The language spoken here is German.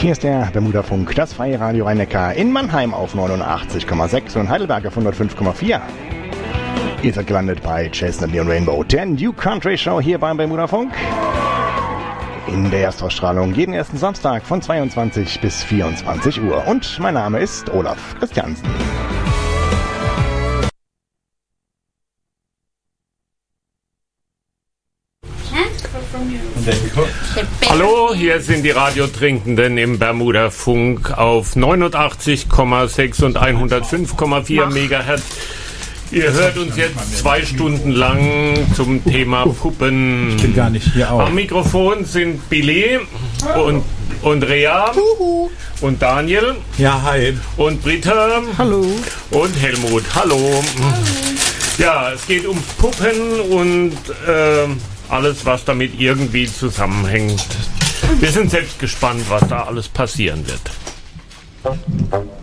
Hier ist der Bermuda-Funk, das freie Radio Rhein-Neckar in Mannheim auf 89,6 und Heidelberg auf 105,4. Ihr seid gelandet bei Chestnut Neon Rainbow, der New Country Show hier beim Bermuda-Funk. In der Erstausstrahlung jeden ersten Samstag von 22 bis 24 Uhr. Und mein Name ist Olaf Christiansen. Hallo, hier sind die Radiotrinkenden im Bermuda-Funk auf 89,6 und 105,4 Megahertz. Ihr hört uns jetzt 2 Stunden lang zum Thema Puppen. Ich bin gar nicht hier auch. Am Mikrofon sind Billy und Rea und Daniel. Ja, hi. Und Britta. Hallo. Und Helmut. Hallo. Ja, es geht um Puppen und alles, was damit irgendwie zusammenhängt. Wir sind selbst gespannt, was da alles passieren wird.